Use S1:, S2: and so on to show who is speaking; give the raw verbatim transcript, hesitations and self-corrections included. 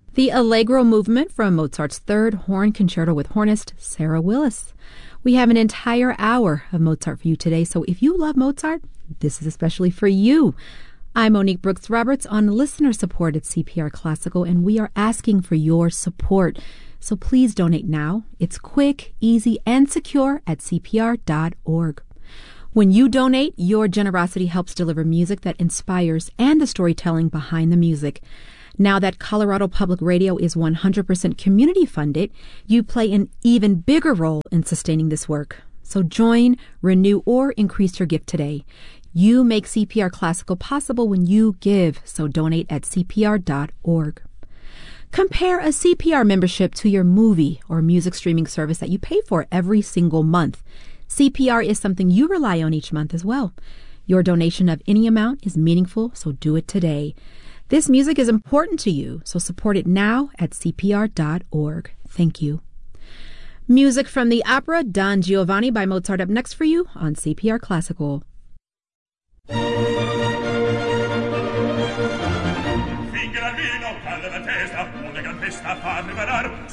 S1: The Allegro movement from Mozart's Third Horn Concerto with hornist Sarah Willis. We have an entire hour of Mozart for you today, so if you love Mozart, this is especially for you. I'm Monique Brooks Roberts on listener support at C P R Classical, and we are asking for your support. So please donate now. It's quick, easy, and secure at C P R dot org. When you donate, your generosity helps deliver music that inspires and the storytelling behind the music. Now that Colorado Public Radio is one hundred percent community funded, you play an even bigger role in sustaining this work. So join, renew, or increase your gift today. You make C P R Classical possible when you give, so donate at C P R dot org. Compare a C P R membership to your movie or music streaming service that you pay for every single month. C P R is something you rely on each month as well. Your donation of any amount is meaningful, so do it today. This music is important to you, so support it now at C P R dot org. Thank you. Music from the opera Don Giovanni by Mozart up next for you on C P R Classical.